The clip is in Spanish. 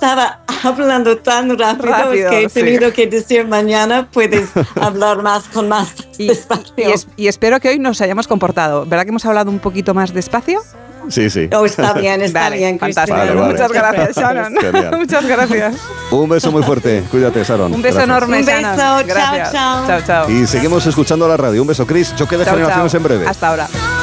estaba hablando tan rápido que he tenido que decir mañana puedes hablar con más despacio. Y espero que hoy nos hayamos comportado. ¿Verdad que hemos hablado un poquito más despacio? Sí, sí. Oh, está bien, fantástico. Vale. Muchas gracias, Sharon. Muchas gracias. Un beso muy fuerte. Cuídate, Sharon. Un beso enorme, Sharon. Un beso. Gracias. Chao. Chao. Y seguimos escuchando la radio. Un beso, Chris. Choque de generaciones en breve. Hasta ahora.